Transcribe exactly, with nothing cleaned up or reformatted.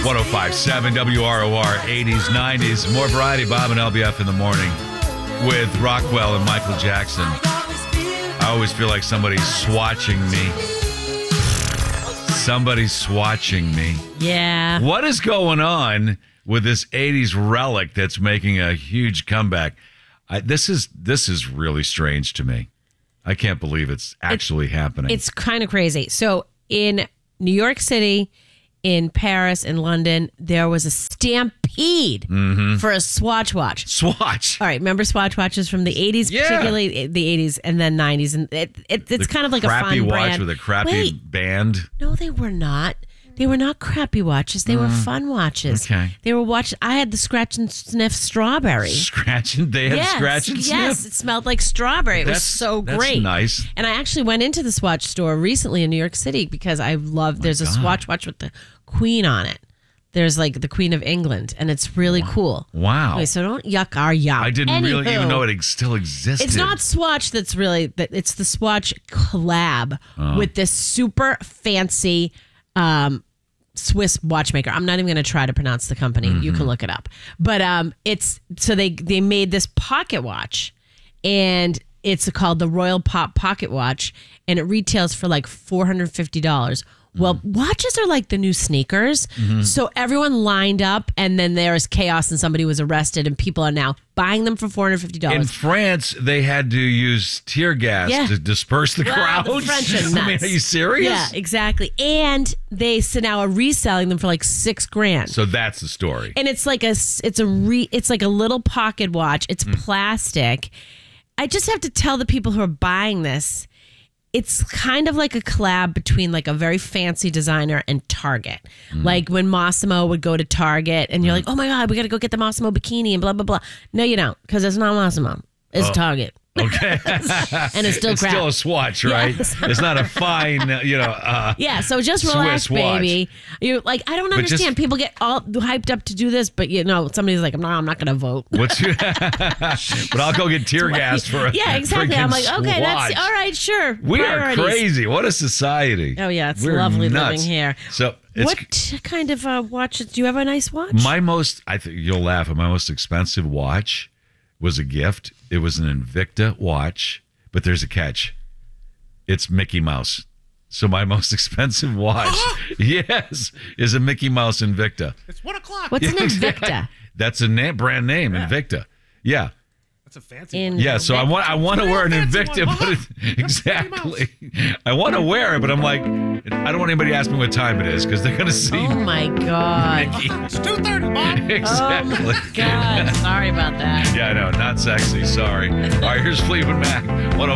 oh five point seven W R O R, eighties, nineties. More variety, Bob and L B F in the morning with Rockwell and Michael Jackson. I always feel like somebody's swatching me. Somebody's swatching me. Yeah. What is going on with this eighties relic that's making a huge comeback? I, this is this is really strange to me. I can't believe it's actually it, happening. It's kind of crazy. So in New York City, in Paris, in London, there was a stampede mm-hmm. for a Swatch watch. Swatch. All right, remember Swatch watches from the eighties, yeah. particularly the eighties and then nineties, and it, it it's the kind of like a fun crappy watch brand. with a crappy Wait, band. No, they were not. They were not crappy watches. They uh, were fun watches. Okay. They were watch. I had the Scratch and Sniff strawberry. Scratch and they had yes, Scratch and Sniff. Yes, it smelled like strawberry. It that's, was so that's great. Nice. And I actually went into the Swatch store recently in New York City because I love. Oh there's God. a Swatch watch with the Queen on it. There's like the Queen of England, and it's really wow. cool. Wow. Anyway, so don't yuck our yum. I didn't Anywho, really even know it still existed. It's not Swatch that's really, it's the Swatch collab oh. with this super fancy um, Swiss watchmaker. I'm not even going to try to pronounce the company. Mm-hmm. You can look it up. But um, it's, so they, they made this pocket watch, and it's called the Royal Pop Pocket Watch, and it retails for like four hundred fifty dollars. Well, watches are like the new sneakers. Mm-hmm. So everyone lined up, and then there was chaos, and somebody was arrested, and people are now buying them for four hundred fifty dollars. In France, they had to use tear gas yeah. to disperse the well, crowd. The French are nuts. I mean, are you serious? Yeah, exactly. And they so now are reselling them for like six grand. So that's the story. And it's like a it's a re, it's like a little pocket watch. It's mm. plastic. I just have to tell the people who are buying this, it's kind of like a collab between like a very fancy designer and Target. Mm. Like when Massimo would go to Target and you're mm. like, oh my God, we got to go get the Massimo bikini and blah, blah, blah. No, you don't, because it's not Massimo. It's oh. Target. Okay. And it's still it's crap. still a Swatch, right? Yes. It's not a fine, you know, uh, yeah, so just relax, Swiss watch. baby. You're like, I don't understand. Just, people get all hyped up to do this, but you know, somebody's like, no, I'm not going to vote. What's your, but I'll go get tear gas for a Yeah, exactly. I'm like, okay, Swatch. that's all right, sure. We Priorities. are crazy. What a society. Oh, yeah, it's We're lovely nuts. living here. So it's, what kind of uh, watch? Do you have a nice watch? My most, I think you'll laugh, my most expensive watch was a gift. It was an Invicta watch. But there's a catch. It's Mickey Mouse. So my most expensive watch, yes, is a Mickey Mouse Invicta. It's one o'clock. What's an Invicta? That's a na- brand name, yeah. Invicta. Yeah. That's a fancy In one. Yeah, so I want I want to wear an Invicta, one. but it, exactly. I want to wear it, but I'm like, I don't want anybody to ask me what time it is because they're gonna see. Oh my God! Mickey. It's two thirty, Mom. Exactly. Oh my God! Sorry about that. Yeah, I know, not sexy. Sorry. All right, here's Fleetwood Mac. one oh